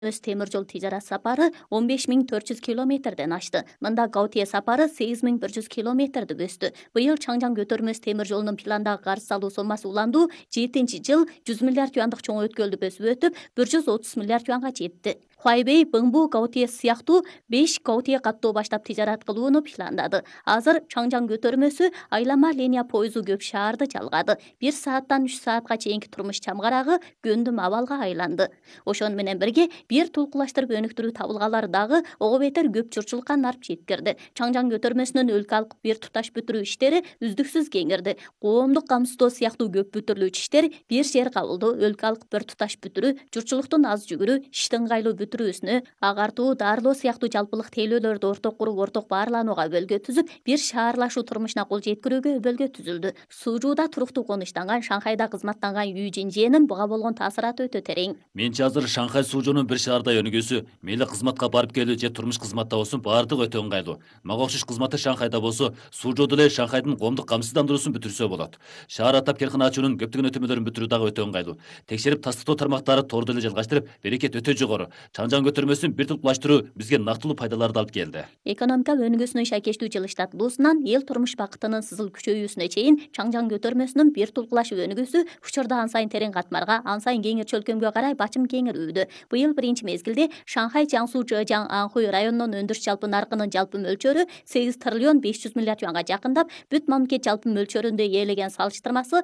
Өз темір жол тижарат сапары 15.400 километрден ашты. Мында Гаутие сапары 8.100 километрді өсті. Быйыл Чаңжаң көтөрмөс темір жолунун пландагы карыз салуу сомасы уланду 7-жыл 100 миллиард юандык чоң өткөлдү бөсүп өтүп 130 миллиард юанга жетти. Хуайбей, Быңбу, Гаутие сыяктуу 5 Гаутие каттоо баштап тижарат кылууну пландады. Азыр Чаңжаң көтөрмөсү айлама линия пойызу көп шаарды жалгады. 1 сааттан 3 саатка чейинки турмуш чамгарагы көндүм абалга айланды. Ошону менен бирге бир тулкулаштырып өнүктүрүү табылгалары дагы ого бетер көп журтчулукка нарып жеткирди. Чаңжаң көтөрмөсүнүн өлкалык бир туташ бүтүрүү иштери үздүксүз кеңирди. Коомдук камсыздоо сыяктуу көп бүтүрүлүүчү иштер бир жер кабылды. Өлкалык бир туташ бүтүрүү, журтчулуктун аз жүгүрүү, иштин ыңгайлуу бүтүрүүсүнө, агартуу, дарылоо сыяктуу жалпылык тейлөөлөрдү орток куруп, орток баарланууга бөлгө түзүп, бир шаарлашуу турмушуна кол жеткирүүгө бөлгө түзүлдү. Суужуда туруктуу конуштанган, Шанхайда кызматтанган Ю Жинжэнин буга болгон таасираты өтө терең. Менчи азыр Шанхай Суужунун бир шаардай өнүгүүсү, мейли кызматка барып келүү же турмуш кызматта болсун баардыгы өтө ыңгайлуу. Мага окшош кызматы Шанхайда болсо, Суужуда эле Шанхайдын коомдук камсыздандыруусун бүтүрсө болот. Шаар атап келкана ачуунун көптөгөн өтөмөлөрүн бүтүрүү дагы өтө ыңгайлуу. Текшерип тастыктоо тармактары торду эле жалгаштырып, берекет өтө жогору. Чаңжаң көтөрмөсүн бир тулкулаштыруу бизге нактылуу пайдаларды алып келди. Экономика өнүгүүсүнүн шайкештүү жылыштатылуусунан эл турмуш бакытынын сызыл күчөйүүсүнө чейин Чаңжаң көтөрмөсүнүн бир тулкулашып өнүгүүсү учурда ан сайын терең катмарга, ан сайын кеңир чөлкөмгө карай бачым кеңирүүдө. Быйыл биринчи мезгилде Шанхай Жаңсу Жэжаң Анхуй районунун өндүрүш жалпы наркынын жалпы мөлчөрү 8 триллион 500 миллиард юанга жакындап, бүт мамлекет жалпы мөлчөрүндө ээлеген салыштырмасы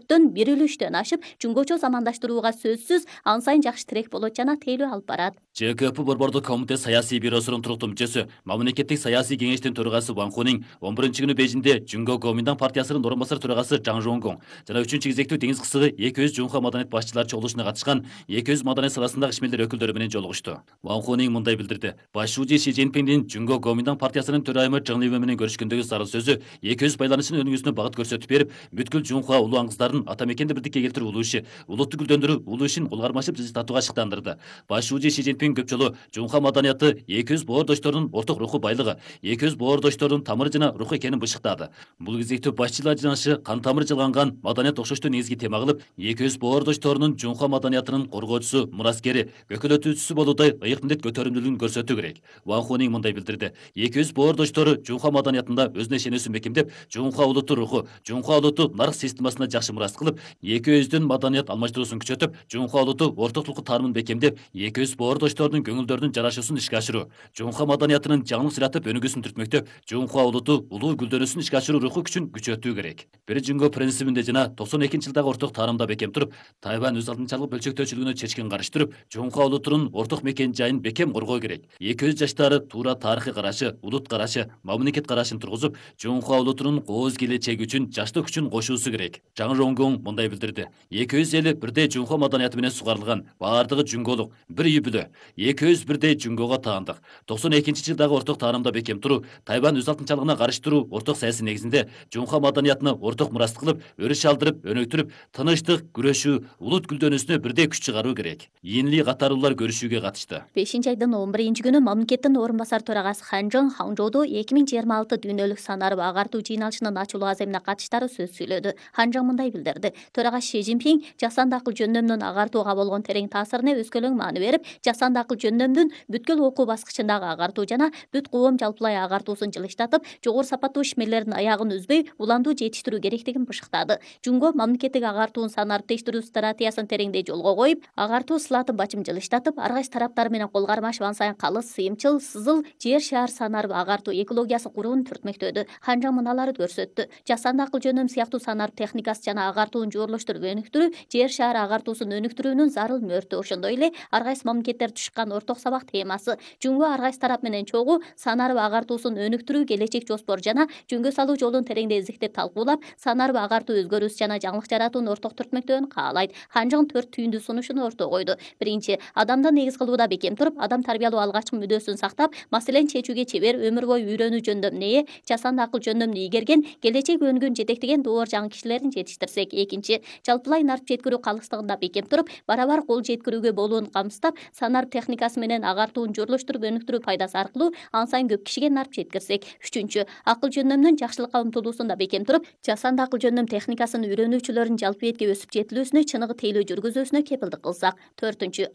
4,1 ашып, жунгочо замандаштырууга сөзсүз ан сайын жакшы тирек болот жана тейлөө алып барат. ЖКП Борбордук комитет саясий бюросунун туруктуу мүчөсү, мамлекеттик саясий кеңештин төрагасы Ван Хунин 11-күнү Бейжиңде Жунго Гоминдан партиясынын орун басар төрагасы Жаң Жонгон жана 3-чү кезектүү деңиз кысыгы 200 Жунха маданият башчылары чогулушуна катышкан 200 маданият саласындагы ишмерлер өкүлдөрү менен жолугушту. Ван Хунин мындай билдирди: Башчы Ши Цзиньпиндин Жунго Гоминдан партиясынын төрайымы Чжың Лиуэ менен көрүшкөндөгү зарыл сөзү 200 байланышынын өнүгүүсүнө багыт көрсөтүп берип, бүткүл Жунха улуу аңгыздардын ата мекенди бирдикке келтирүү улуу иши, улутту гүлдөндүрүү улуу ишин кол кармашып жылжытатууга шыктандырды. Башчы Ши Цзиньпин көп жолу Жунха маданияты 200 боордоштордун орток руху байлыгы, 200 боордоштордун тамыры жана руху экенин бышыктады. Бул кезектүү башчылар жынашы кан тамыры жалганган маданият окшоштуу негизги тема кылып, 200 боордошторунун Жунха маданиятынын коргоочусу, мураскери, көкөлөтүүчүсү болуудай ыйык милдет көтөрүмдүүлүгүн көрсөтүү керек. Ван Хунин мындай билдирди: 200 боордоштору Жунха маданиятында өзүнө ишенүүсүн бекемдеп, Жунха улутту руху, Жунха улутту нарк системасына жакшы мурас кылып, 200дүн маданият алмаштыруусун күчөтүп, Жунха улутту ортоктулукту таанымын бекемдеп, 200 боордоштордун көңүлдөрүнүн жарашуусун ишке ашыруу, Жунха маданиятынын жаңылык сыйратып өнүгүүсүн түртмөктөп, Жунха улутту улуу гүлдөнүүсүн ишке ашыруу руху күчүн күчөтүү керек. Бир Жунго принцибинде жана 92-жылдагы орток таанымда бекем туруп, Тайвань өз алдынчалык бөлчөктөөчүлүгүнө чечкин каршы туруп, Жунха улутунун орток мекен жайын бекем коргоо керек. 200 жаштары туура тарыхый карашы, улут карашы, мамлекет карашын тургузуп, Жунха улутунун кооз келечеги үчүн жаштык күчүн кошуусу керек. Жаң Жонгон мындай билдирди: 200 эли бирдей Жунха маданияты менен сугарылган, баардыгы жунголук, бир үй бүлө. 200 бирдей Жунгого таандык. 92-жылдагы орток таанымда бекем туруу, Тайвань өз алдынчалыгына каршы туруу орток саясий негизинде Жунха маданиятына орток мурас кылып, өрүш алдырып, өнүктүрүп, тынычтык, күрөшүү, улут гүлдөнүүсүнө бирдей күч чыгаруу керек. Ийинли катарлуулар көрүшүүгө катышты. 5-айдын 11-күнү мамлекеттин орун басар төрагасы Хан Жон Хаңжоудо 2026 дүйнөлүк санарып агартуу жыйналышынын ачылуу аземине катыштары сөз сүйлөдү. Хан Жон мындай билдирди: Төрагасы Ши Цзиньпин жасанды акыл жөндөмүнүн агартууга болгон терең таасирине өскөлөң маани берип, жасанды акыл жөндөмүнүн бүткүл окуу баскычындагы агартуу жана бүт коом жалпылай агартуусун жылыштатып, жогору сапаттуу ишмерлердин аягын үзбөй уландуу жетиштирүү керектигин бышыктады. Жунго мамлекеттик агартуунун санарып тештирүү стратегиясын тереңдей жолго коюп, агартуу сылатын бачым жылыштатып, ар кайсы тараптар менен кол кармашып, ан сайын калыс, сыйымчыл, сызыл жер шаар санарып агартуу экологиясы курууну түртмөктөдү. Хан Жон мыналарды көрсөттү: жасанды акыл жөндөм сыяктуу санарып техникасы жана агартууну жуурулуштуруп өнүктүрүү жер шаары агартуусун өнүктүрүүнүн зарыл мөөртү. Ошондой эле ар кайсы мамлекеттер түшкан орток сабак темасы. Жунго ар кайсы тарап менен чогуу санарып агартуусун өнүктүрүү келечек жоспору жана жөнгө салуу жолун тереңдей изиктеп талкуулап, санарып агартуу өзгөрүүсү жана жаңылык жаратууну орток түртмөктөөн каалайт. Хан Жон 4 түйүндүү сунушуну ортого койду. Биринчи, адамды негиз кылууда бекем туруп, адам тарбиялоо алгачкы мүдөөсүн сактап, маселени чечүүгө чебер, өмүр бою үйрөнүү жөндөмүнө ээ, жасанды акыл жөндөмүн ийгерген, келечек өнүгүүнү жетектеген доор жаңы кишилерин жетиштирсек. Экинчи, жалпылай нарып жеткирүү калыстыгында бекем туруп, барабар кол жеткирүүгө болуун камсыздап, санарып техникасы менен агартууну жуурулуштуруп өнүктүрүү пайдасы аркылуу ан сайын көп кишиге нарып жеткирсек. Үчүнчү, акыл жөндөмүнүн жакшылыкка умтулуусунда бекем туруп, жасанды акыл жөндөм техникасын үйрөнүүчүлөрдүн жалпы бетке өсүп жетилүүсүнө, чыныгы тейлөө жүргүзүүсүнө кепилдик кылсак. Төртүнчү, ачып жиберип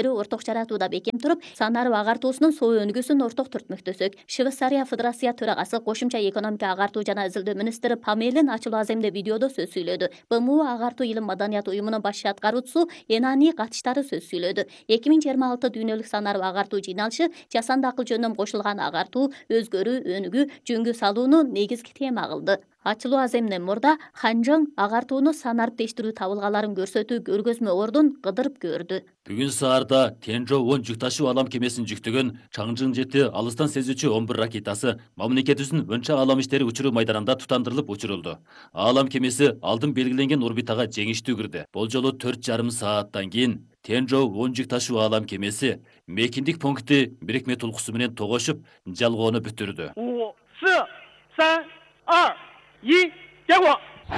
бери орток жаратууда бекем туруп, санарып агартуусунун соо өнүгүүсүн орток түртмөктөсөк. Швейцария Федерация төрагасы кошумча экономика агартуу жана изилдөө министри Памелин ачылуу аземде видеодо сөз сүйлөдү. БМУ агартуу илим маданият уюмунун баш аткаруучусу Энани катыштары сөз сүйлөдү. 2026 дүйнөлүк санарып агартуу жыйналышы жасанды акыл жөнүнөн кошулган агартуу, өзгөрүү, өнүгүү, жөнгө салууну негизги тема кылды. Ачылуу аземден мурда Ханжоң агартууну санариптештирүү табылгаларын көрсөтүү көргөзмө ордун кыдырып көрдү. Бүгүн саарда Тенжо-10 жүк ташуу алам кемесин жүктөгөн Чаңжың 7 алыстан сезүүчү 11 ракетасы мамлекетибиздин Өнчө алам иштери учуруу майданында тутандырылып учурулду. Алам кемеси алдын белгиленген орбитага жеңиштүү кирди. Бул жолу 4,5 сааттан кийин Тенжо-10 жүк ташуу алам кемеси мекиндик пункти бирикме тулкусу менен тогошуп, жалгоону бүтүрдү. 5、4、3、2、1，结果。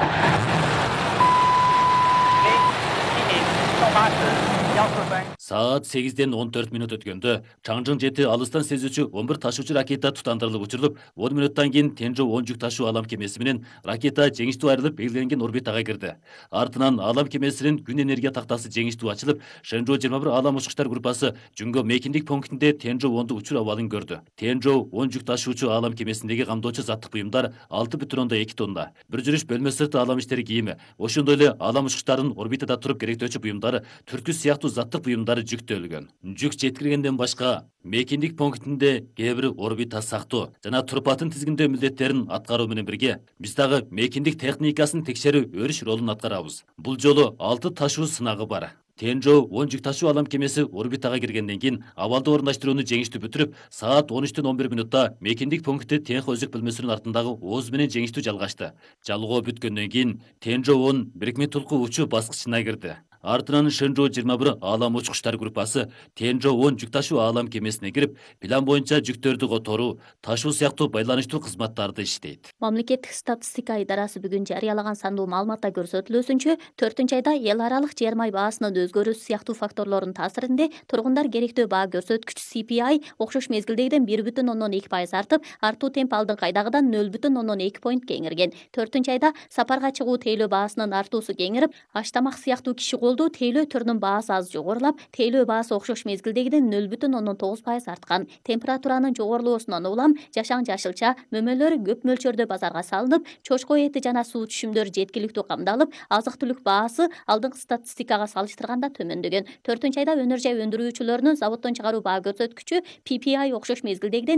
送巴士143。 Saat 8'den 14 minut өткөндө Чаңжың 7 алыстан сезүүчү 11 ташуучу ракета тутандырылып учурулуп, 10 минуттан кийин Тенжо-10 жүк ташуу алам кемеси менен ракета жеңиштүү айрылып белгиленген орбитага кирди. Артынан алам кемесинин күн энергия тактасы жеңиштүү ачылып, Шэнжоу 21 алам учкучтар группасы Жүнгө мекиндик пунктинде Тенжо-10ду учур абалын көрдү. Тенжо-10 жүк ташуучу алам кемесиндеги камдоочу заттык буюмдар 6,2 тонна, бир жүрүш бөлмө сырты алам иштери кийими, ошондой эле алам учкучтардын орбитада туруп керектөөчү буюмдары, түрткү сыяктуу заттык буюмдары жүктөлгөн. Жүк жеткиргенден башка мекиндик пунктинде кээ бир орбита сактоо жана турпатын тизгиндөө милдеттерин аткаруу менен бирге биз дагы мекиндик техникасын текшерүү өрүш ролун аткарабыз. Бул жолу 6 ташуу сынагы бар. Тенжо-10 жүк ташуу алам кемеси орбитага киргенден кийин абалды орундаштырууну жеңиштүү бүтүрүп, саат 13:11 минутта мекиндик пункти Тенх өзүк бөлмөсүнүн артындагы ооз менен жеңиштүү жалгашты. Жалгоо бүткөндөн кийин Тенжо-10 бирикме тулку учуу баскычына кирди. Артынан Шэнжоу 21 алам учкучтар группасы Тенжо-10 жүк ташуу алам кемесине кирип, план боюнча жүктөрдү которуу, ташуу сыяктуу байланыштуу кызматтарды иштейт. Мамлекеттик статистика идарасы бүгүн жарыялаган сандуу маалыматта көрсөтүлүүсүнчө, 4-айда эл аралык жер май баасынын өзгөрүүсү сыяктуу факторлордун таасиринде тургундар керектөө баа көрсөткүч CPI окшош мезгилдегиден 1,2% артып, артуу темп алдыңкы айдагыдан 0,2 поинт кеңирген. 4-айда сапарга чыгуу тейлөө баасынын артуусу кеңирип, аштамак сыяктуу киши тейлөө түрүнүн баасы аз жогорулап, тейлөө баасы окшош мезгилдегиден 0,9% арткан. Температуранын жогорулуусунан улам жашаң жашылча мөмөлөр көп мөлчөрдө базарга салынып, чочко эти жана суу түшүмдөрү жеткиликтүү камдалып, азык-түлүк баасы алдыңкы статистикага салыштырганда төмөндөгөн. 4-айда өнөр жай өндүрүүчүлөрүнүн заводдон чыгаруу баа көрсөткүчү PPI окшош мезгилдегиден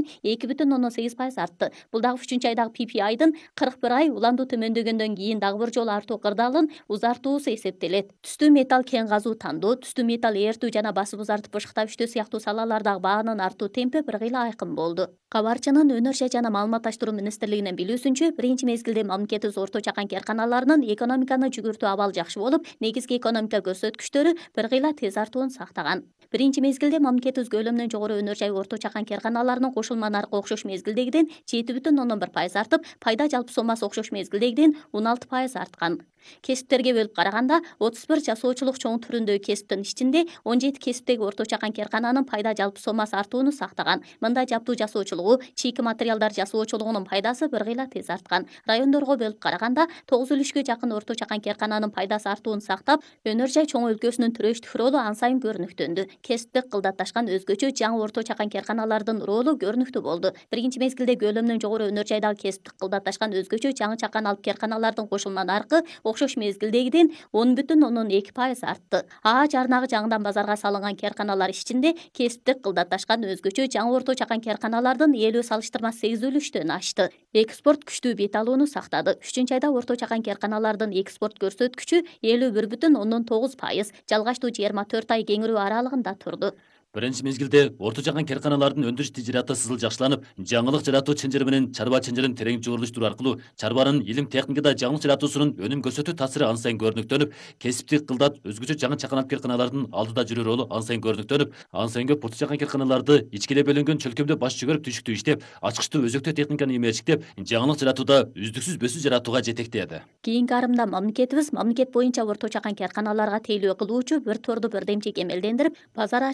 2,8% артты. Бул дагы 3-айдагы PPI-дын 41 ай уланду төмөндөгөндөн кийин дагы бир жолу артуу кырдаалын узартуусу эсептелет. Түстүү металл кен казуу тандоо, түстүү металл ээртүү жана басып узартып бышыкташтоо сыяктуу салалардагы баанын артуу темпи бир кыйла айкын болду. Кабарчынын өнөр жай жана маалыматташтыруу министрлигинин билүүсүнчө, биринчи мезгилде мамлекетибиз орто чакан керканаларынын экономиканы жүгүртүү абалы жакшы болуп, негизги экономика көрсөткүчтөрү бир кыйла тез артуун сактаган. Биринчи мезгилде мамлекетибиз көлөмүнөн жогору өнөр жай орто чакан керканаларынын кошулма наркы окшош мезгилдегиден 7,1% артып, пайда жалпы сомасы окшош мезгилдегиден 16% арткан. Кесиптерге бөлүп караганда 31 жасоочулук чоң түрүндөгү кесиптин ичинде 17 кесиптеги орто чакан керкананын пайда жалпы сомасы артууну сактаган. Мындай жаптуу жасоочулугу, чийки материалдар жасоочулугунун пайдасы бир кыйла тез арткан. Райондорго бөлүп караганда 9,3 жакын орто чакан керкананын пайдасы артууну сактап, өнөр жай чоң өлкөсүнүн төрөштүк ролу ан сайын көрүнүктөндү. Кесиптик кылдатташкан өзгөчө жаңы орто чакан керканалардын ролу көрүнүктүү болду. Биринчи мезгилде көлөмүнөн жогору өнөр жайдагы кесиптик кылдатташкан өзгөчө жаңы чакан алып керканалардын кошулма наркы окшош мезгилдегиден 10,2% артты. А жарнагы жаңыдан базарга салынган керканалар ичинде кесиптик кылдатташкан өзгөчө жаңы орто чакан керканалардын ээлөө салыштырма 8,3-төн ашты. Экспорт күчтүү бет алууну сактады. 3-айда орто чакан керканалардын экспорт көрсөткүчү 51,9%, жалгаштуу 24 ай кеңирүү аралыгында турду. Биринчи мезгилде орто чакан керканалардын өндүрүш тижираты сызыл жакшыланып, жаңылык жаратуу чынжыры менен чарба чынжырын терең жуурулуштуруу аркылуу чарбанын илим техникада жаңылык жаратуусунун өнүм көрсөтүү таасири ан сайын көрүнүктөнүп, кесиптик кылдат өзгөчө жаңы чакан алып керканалардын алдыда жүрүү ролу ан сайын көрүнүктөнүп, ан сайын көп орто чакан керканаларды ичкиле бөлүнгөн чөлкөмдө баш жүгөрүп түшүктүү иштеп, ачкычтуу өзөктөө техниканы имештиктеп, жаңылык жаратууда үздүксүз бөсүү жаратууга жетектеди. Кийинки арымда мамлекет боюнча орто чакан керканаларга тейлөө кылуучу бир торду бирдемчек эмелдендирип, базар ачуу сыяктуу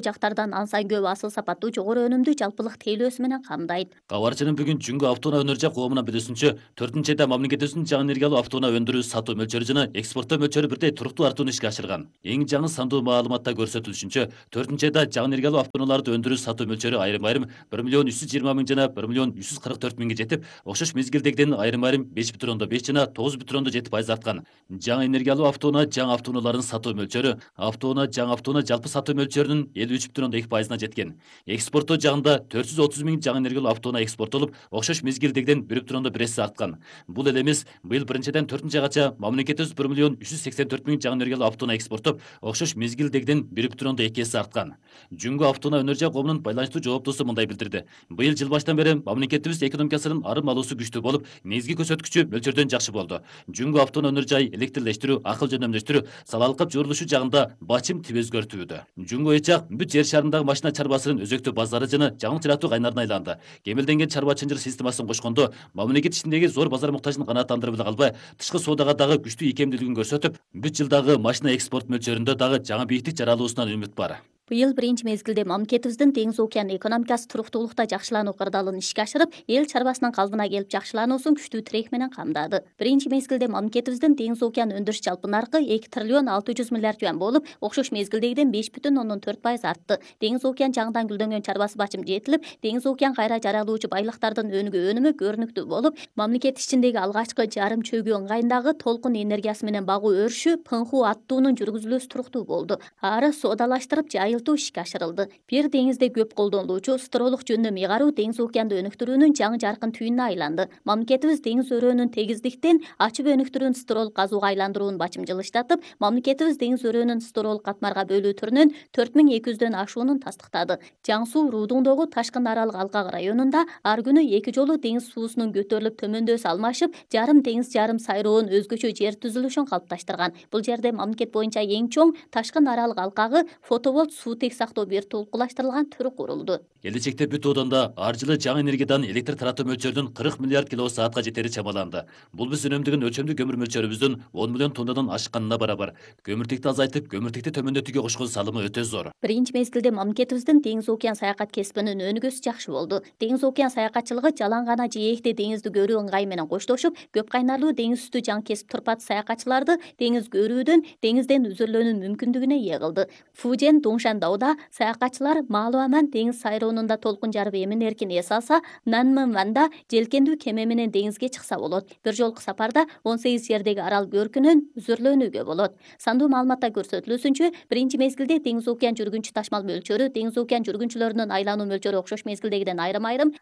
жактардан ансан көп асыл сапаттуу жогору өнүмдүү жалпылык тейлөөсү менен камдайт. Кабарчынын бүгүн Жүнгө автоунаа өнөр жак коомунун билүүсүнчө 4-айда мамлекетибиздин жаңы энергиялуу автоунаа өндүрүү, сатуу мөлчөрү жана экспорттоо мөлчөрү бирдей туруктуу артууну ишке ашырган. Эң жаңы сандуу маалыматта көрсөтүлүшүнчө 4-айда жаңы энергиялуу автоунааларды өндүрүү, сатуу мөлчөрү айрым-айрым 1.320.000 жана 1.144.000 жетип, окшош мезгилдегиден айрым-айрым 5,5 жана 9,7% арткан. Жаңы энергиялуу автоунаа жаңы автоунаалардын сатуу мөлчөрү жаңы автоунаа жалпы сатуу мөлчөрүнүн 53,2%на жеткен. Экспорттоо жагында 430.000 жаңы энергиялуу автоунаа экспорттолуп, окшош мезгилдегиден 1,1 арткан. Бул эле эмес, быйыл 1-ден 4-айгача мамлекетибиз 1.384.000 жаңы энергиялуу автоунаа экспорттоп, окшош мезгилдегиден 1,2 арткан. Жүнгө автоунаа өнөр жак коомунун байланыштуу жооптосу мындай билдирди. Быйыл жыл баштан бери мамлекетибиз экономикасынын арым алуусу күчтүү болуп, негизги көзөткүчү мөлчөрдөн жакшы болду. Жүнгө автоунаа өнөр жай электрлештирүү, акыл жөнөмдөштүрүү, салалыкап журулушу жагында бачым тип өзгөртүүдө. Жүнгө ычак бүт жер шарындагы машина чарбасынын өзөктүү базары жана жаңы чыратуу кайнарына айланды. Кемелденген чарба чынжыр системасын кошкондо мамлекет ичиндеги зор базар муктажын канааттандырып эле калбай, тышкы соодага дагы күчтүү ийкемдүүлүгүн көрсөтүп, бүт жылдагы машина экспорт мөлчөрүндө дагы жаңы бийиктик жаралуусунан үмүт бар. Быйыл биринчи мезгилде мамлекетибиздин деңиз океан экономикасы туруктуулукта жакшылануу кырдаалын ишке ашырып, эл чарбасынын калыбына келип жакшылануусун күчтүү тирек менен камдады. Биринчи мезгилде мамлекетибиздин деңиз океан өндүрүш жалпы наркы 2 триллион 600 миллиард юан болуп, окшош мезгилдегиден 5,4% артты. Деңиз океан жаңыдан гүлдөнгөн чарбасы бачым жетилип, деңиз океан кайра жаралуучу байлыктардын өнүгүү көрүнүктүү болуп, мамлекет ичиндеги алгачкы жарым чөгүү ыңгайындагы толкун энергиясы менен багуу өрүшү Пыңху аттуунун жүргүзүлүүсү туруктуу болду. Ары соодалаштырып ишке ашырылды. Бир деңизде көп колдонулуучу стролук жөндөм ыйгаруу деңиз океанды өнүктүрүүнүн жаңы жаркын түйүнүнө айланды. Мамлекетибиз деңиз өрөөнүн тегиздиктен ачып өнүктүрүүнү стролук казууга айландырууну бачымчылыштатып, мамлекетибиз деңиз өрөөнүн стролук катмарга бөлүү түрүнөн 4200дөн ашуунун тастыктады. Жаңсуу Рудуңдогу Ташкын аралык алгак районунда ар күнү 2 жолу деңиз суусунун көтөрүлүп төмөндөсү алмашып, жарым деңиз жарым сайроонун өзгөчө жер түзүлүшүн калыпташтырган. Бул жерде мамлекет боюнча эң чоң Ташкын аралык алкагы фотоволт суутек сактоо бир толкулаштырылган түрү курулду. Келечекте бүт ооданда ар жылы жаңы энергиядан электр таратуу мөлчөрүнүн 40 миллиард киловатт-саатка жетери чамаланды. Бул биз үнөмдөгөн өлчөмдүү көмүр мөлчөрүбүздүн 10 миллион тоннадан ашканына барабар. Көмүртекти азайтып, көмүртекти төмөндөтүүгө кошкон салымы өтө зор. Биринчи мезгилде мамлекетибиздин деңиз океан саякат кесибинин өнүгүүсү жакшы болду. Деңиз океан саякатчылыгы жалаң гана жээкти деңизди көрүү ыңгайы менен коштошуп, көп кайнарлуу деңиз үстү жаңы кесип турпат саякатчыларды деңиз көрүүдөн, деңизден үзүрлөөнүн мүмкүндүгүнө ээ кылды. Фужен Дуңшандауда саякатчылар Малуаман деңиз сайроонунда толкун жарып эмин-эркин эс алса, Нанманванда желкендүү кеме менен деңизге чыкса болот. Бир жолку сапарда 18 жердеги арал көркүнөн үзүрлөөнүүгө болот. Сандуу маалыматта көрсөтүлүүсүнчө, биринчи мезгилде деңиз океан жүргүнчү ташмал мөлчөрү, деңиз океан жүргүнчүлөрүнүн айлануу мөлчөрү окшош мезгилдегиден айрым-айрым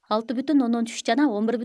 6,3 жана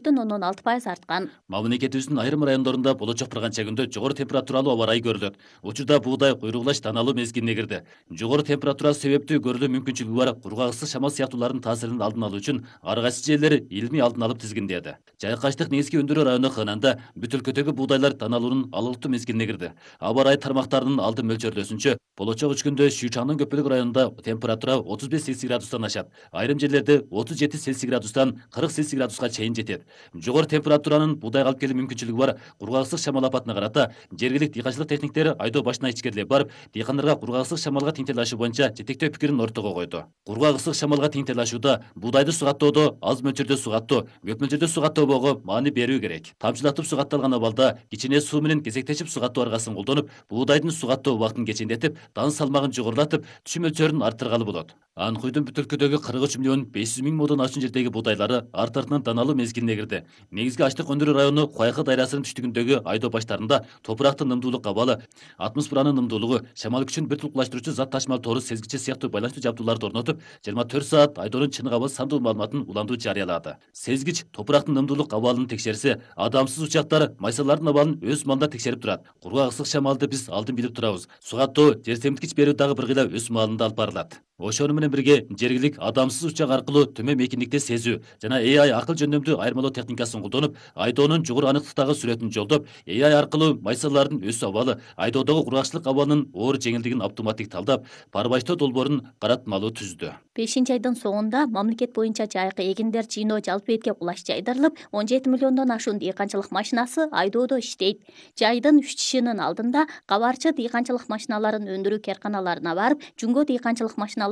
11,6% арткан. Мамлекетибиздин айрым райондорунда болочок bir канча күндө жогору температуралуу аба ырайы көрүлөт. Учурда буудай куйругулаш таналуу мезгилине кирди. Жогору температура себептүү көрүлүү мүмкүнчүлүгү бар кургак ысык шамал сыяктуулардын таасиринин алдын алуу үчүн ар кайсы жерлер илмий алдын алып тизгиндеди. Жайкаштык негизги өндүрүү району Хынанда бүт өлкөдөгү буудайлар таналуунун алыктуу мезгилине кирди. Аба ырайы тармактарынын алды мөлчөрлөөсүнчө, болочок 3 күндө Шүйчаңдын көпөлүк районунда температура 35 Цельсий градустан ашат. Айрым жерлерде 37 Цельсий градустан 40 Цельсий градуска чейин жетет. Жогору температуранын буудайга алып келүү мүмкүнчүлүгү бар кургак ысык шамал апатына карата жергиликтүү дыйканчылык техниктери айдоо башына ичкерилеп барып, дыйкандарга кургак ысык шамалга тең тилашуу боюнча жетектөө пикирин ортого койду. Кургак ысык шамалга тең тилашууда буудайды сугаттоодо аз мөлчөрдө сугаттоо, көп мөлчөрдө сугаттоого маани берүү керек. Тамчылатып сугатталган абалда кичине суу менен кезектешип сугаттоо аргасын колдонуп, буудайдын сугаттоо убактын кечендетип, дан салмагын жогорулатып, түшүм мөлчөрүн арттыргалы болот. Анкуйдун бүт өлкөдөгү 43 миллион 500 миң модон ашуун жердеги буудайлары артынан таналуу мезгилине кирди. Негизги ачлык өндүрүү району Куайкы дайрасынын түштүгүндөгү айдоо баштарында топурактын нымдуулук абалы, атмосферанын нымдуулугу, шамал күчүн бир тулкулаштыруучу зат ташмал тору сезгичи сыяктуу байланыштуу жабдууларды орнотуп, 24 саат айдоонун чыныгы абал сандуу маалыматын уландуу жарыялады. Сезгич топурактын нымдуулук абалын текшерсе, адамсыз учактар майсалардын абалын өз маалында текшерип турат. Кургак ысык шамалды биз алдын билип турабыз. Сугаттоо, жер семирткич берүү дагы бир кыйла өз маалында алып барылат. Ошону менен бирге жергилик адамсыз учак аркылуу төмөн мейкиндикте сезүү жана AI акыл жөндөмдүү айырмалоо техникасын колдонуп, айдоонун жогору аныктыктагы сүрөтүн жолдоп, AI аркылуу майсалардын өз абалы, айдоодогу кургакчылык абалынын оор жеңилдигин автоматтик талдап, парбаштоо долбоорун каратмалуу түздү. 5-айдын соңунда мамлекет боюнча жайкы эгиндер жыйноо жалпы бетке кулаш жайдырылып, 17 миллиондон ашуун дыйканчылык машинасы айдоодо иштейт. Жайдын үчүшүнүн алдында кабарчы дыйканчылык машиналарын өндүрүү керканаларына барып, Жүнгө дыйканчылык машиналарынын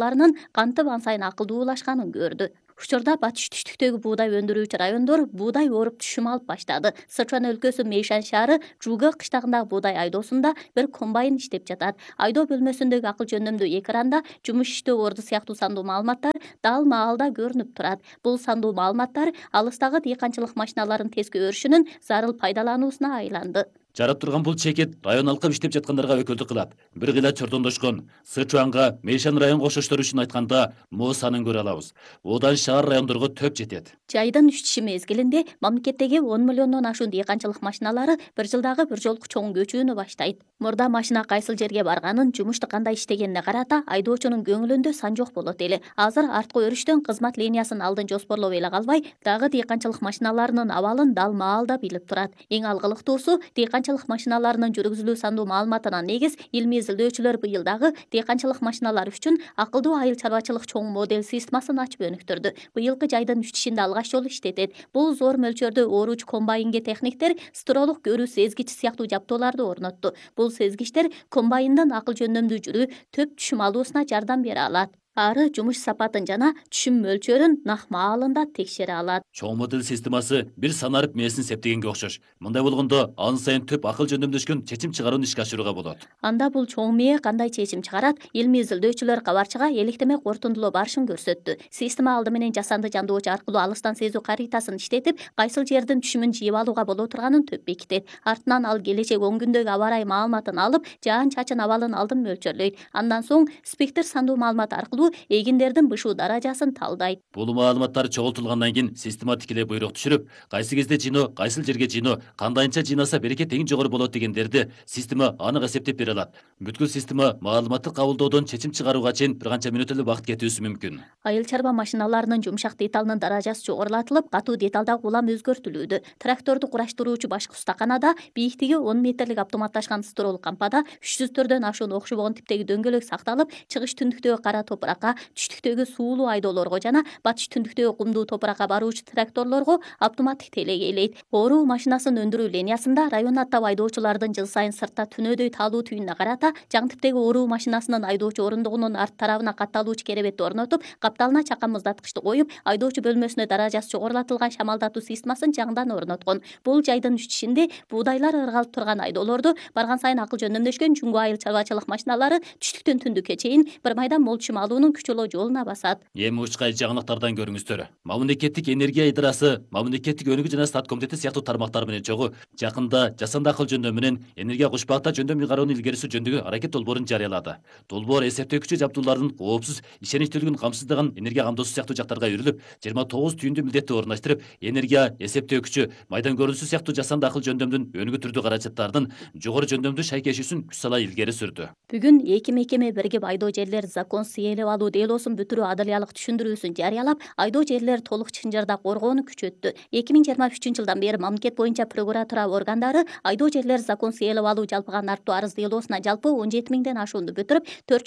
кантип ансайын акылдуулашканын көрдү. Учурда батыш түштүктөгү буудай өндүрүүчү райондор буудай оруп түшүм алып баштады. Сычуан өлкөсү Мейшан шаары Жуга кыштагындагы буудай айдоосунда бир комбайн иштеп жатат. Айдоо бөлмөсүндөгү акыл жөндөмдүү экранда жумуш иштөө орду сыяктуу сандуу маалыматтар дал маалда көрүнүп турат. Бул сандуу маалыматтар алыстагы дыйканчылык машиналарын тезге өрүшүнүн зарыл пайдалануусуна айланды. Жарап турган бул чекет район алкып иштеп жаткандарга өкүлдүк кылат. Бир кыйла чордондошкон Сычуанга Мейшан район кошоштор үчүн айтканда моо санын көрө алабыз. Одан шаар райондорго төп жетет. Жайдын үчүшү мезгилинде мамлекеттеги 10 миллиондон ашуун дыйканчылык машиналары бир жылдагы бир жолку чоң көчүүнү баштайт. Мурда машина кайсыл жерге барганын, жумушту кандай иштегенине карата айдоочунун көңүлүндө сан жок болот эле. Азыр арткы өрүштөн кызмат линиясын алдын жоспорлоп эле калбай, дагы дыйканчылык машиналарынын абалын дал маалда билип турат. Эң алгылыктуусу дыйканчылык машиналарынын жүргүзүлүү сандуу маалыматына негиз илмий изилдөөчүлөр быйыл дагы дыйканчылык машиналар үчүн акылдуу айыл чарбачылык чоң модель системасын ачып өнүктүрдү. Быйылкы жайдын үчүшүндө алгач жолу иштетет. Бул зор мөлчөрдө ооруч комбайнге техниктер стролук көрүү сезгич сыяктуу жабдууларды орнотту. Бул сезгичтер комбайндын акыл жөндөмдүү жүрүү, төп түшүм алуусуна жардам бере алат. Ары жумуш сапатын жана түшүм мөлчөрүн нак маалында текшере алат. Чоң модель системасы бир санарып мээсин септегенге окшош. Мындай болгондо ан сайын төп акыл жөндөмдөшкөн чечим чыгарууну ишке ашырууга болот. Анда бул чоң мээ кандай чечим чыгарат? Илмий изилдөөчүлөр кабарчыга электеме кортундулоо барышын көрсөттү. Система алды менен жасанды жандоочу аркылуу алыстан сезүү каритасын иштетип, кайсыл жердин түшүмүн жыйып алууга боло турганын төп бекитет. Артынан ал келечек 10 күндөгү аба ырайы маалыматын алып, жаан-чачын абалын алдын мөлчөрлөйт. Андан соң спектр сандуу маалымат аркылуу эгиндердин бышуу даражасын талдайт. Бул маалыматтар чогултулгандан кийин система тикелей буйрук түшүрүп, кайсы кезде жыйноо, кайсыл жерге жыйноо, кандайча жыйнаса берекет эң жогору болот дегендерди система анык эсептеп бере алат. Бүткүл система маалыматты кабылдоодон чечим чыгарууга чейин бир канча мүнөт эле убакыт кетүүсү мүмкүн. Айыл чарба машиналарынын жумшак деталынын даражасы жогорулатылып, катуу деталдагы улам өзгөртүлүүдө. Тракторду кураштыруучу башкы устаканада бийиктиги 10 метрлик автоматташкан строл кампада 300 төрдөн ашуун окшобогон типтеги дөңгөлөк сакталып, чыгыш түндүктөгү кара топуракка, түштүктөгү суулуу айдоолорго жана батыш түндүктөгү кумдуу топуракка баруучу тракторлорго автоматтык телегейлейт. Ооруу машинасын өндүрүү линиясында район аттап айдоочулардын жыл сайын сыртта түнөдөй таалуу түйүнүнө карата жаң типтеги ооруу машинасынын айдоочу орундугунун арт тарабына катталуучу керебетти орнотуп, капталына чакан муздаткычты коюп, айдоочу бөлмөсүнө даражасы жогорулатылган шамалдатуу системасын жаңдан орноткон. Бул жайдын үчүшүндө буудайлар ыргалып турган айдоолорду барган сайын акыл жөндөмдөшкөн Жуңго айыл чарбачылык машиналары түштүктөн түндүккө чейин бир майдан мол түшүм алуунун күчөлүү жолуна басат. Эми учкай жаңылыктардан көрүңүздөр. Мамлекеттик энергия идарасы, мамлекеттик өнүгүү жана стат комитети сыяктуу тармактар менен чогуу жакында жасанды акыл жөндөмү менен энергия кушпакта жөндөм ыйгарууну илгери сürүү жөнүндөгү аракет долбоорун жарыялады. Долбоор эсептөөкүчү жабдуулардын коопсуз, ишеничтүүлүгүн камсыздаган энергия камдоосу сыяктуу жактарга үйрүлүп, 29 түйүндүү милдетти орундаштырып, энергия эсептөөкүчү, майдан көрүнүшү сыяктуу жасанды акыл жөндөмдүн өнүгүү түрдүү каражаттардын жогору жөндөмдүү шайкешүүсүн күч сала илгери сүрдү. Бүгүн эки мекеме биригип айдоо жерлер законсуз ээлеп алуу делосун бүтүрүү адылиялык түшүндүрүүсүн жарыялап, айдоо жерлер толук чынжырда коргоону күчөттү. 2023 жылдан бери мамлекет боюнча прокуратура органдары айдоо жерлер законсуз ээлеп алуу жалпыган арттуу арыз делосуна жалпы 17 миңден ашуунду бүтүрүп,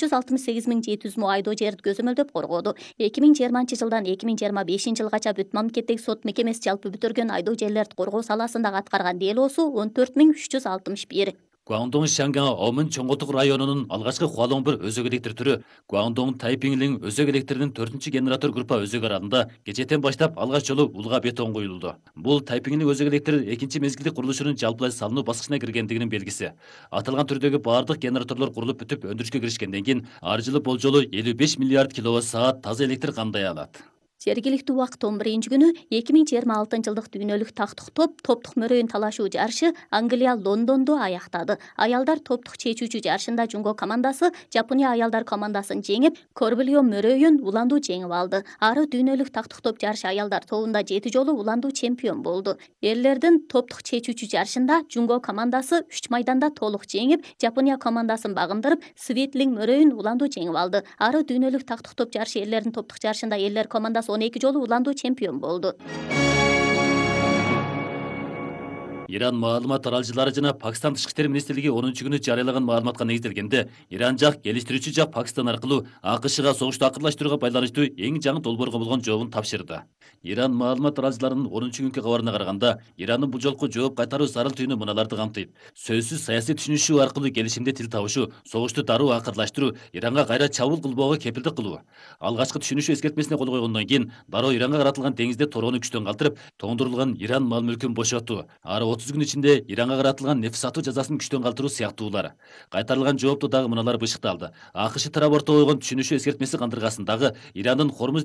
468.700 мо айдоо жерди көзөмөлдөп коргоду. 2020 жылдан 2025 жылгача бүт мамлекеттеги сот мекемеси жалпы бүтүргөн айдоо жерлерди коргоо саласындагы аткарган делосу 14.361. Гуандong Шанган Омын Чоңготук районунун алгачкы Хуалоңбир өзөк электр түрү Гуандong Тайпиңлин өзөк электринин 4-чү генератор группа өзөк аралында кечээден баштап алгач жолу улга бетон коюлду. Бул Тайпиңлин өзөк электр экинчи мезгилдик курулушунун жалпылай салынуу баскычына киргендигинин белгиси. Аталган түрдөгү баардык генераторлор курулуп бүтүп өндүрүшкө киришкенден кийин ар жылы болжолу 55 миллиард киловатт-саат таза электр кандай алат. Жергиликтүү убакыт 11-күнү 2026 жылдык дүйнөлүк тактык топтук мөрөйүн талашуу жарышы Англия Лондондо аяктады. Аялдар топтук чечүүчү жарышында Жуңго командасы Жапония аялдар командасын жеңип, Корбильо мөрөйүн уландуу жеңип алды. Ары дүйнөлүк тактык топ жарышы аялдар тобунда 7 жолу уландуу чемпион болду. Эрлердин топтук чечүүчү жарышында Жуңго командасы 3 майданда толук жеңип, Жапония командасын багындырып, Светлин мөрөйүн уландуу жеңип алды. Ары дүйнөлүк тактык топ жарышы эрлердин топтук жарышында элдер командасы 12 жолу уландуу чемпион болду. Иран маалымат таралчылары жана Пакистан тышкы иштер министрлиги 10-күнү жарыялаган маалыматка негизделгенде, Иран жак келиштирүүчү жак Пакистан аркылуу АКШга согушту акырлаштырууга байланыштуу эң жаңы долбоорго болгон жообун тапшырды. Иран маалымат таралчыларынын 10-күнкү кабарына караганда, Ирандын бул жолку жооп кайтаруу зарыл түйүнү муналарды камтыйт. Сөзсүз саясий түшүнүшүү аркылуу келишимде тил табышуу, согушту дароо акырлаштыруу, Иранга кайра чабуул кылбоого кепилдик кылуу. Алгачкы түшүнүшүү эскертмесине кол койгондон кийин, дароо Иранга каратылган деңизде тороону күчтөн калтырып, тоңдурулган Иран мал мүлкүн бошотуу, ары 30 күн ичинде Иранга каратылган нефть сатуу жазасын күчтөн калтыруу сыяктуулар. Кайтарылган жоопту дагы мыналар бышыкталды. АКШ тарабы орто койгон түшүнүшүү эскертмеси кандыргасындагы Ирандын Хормуз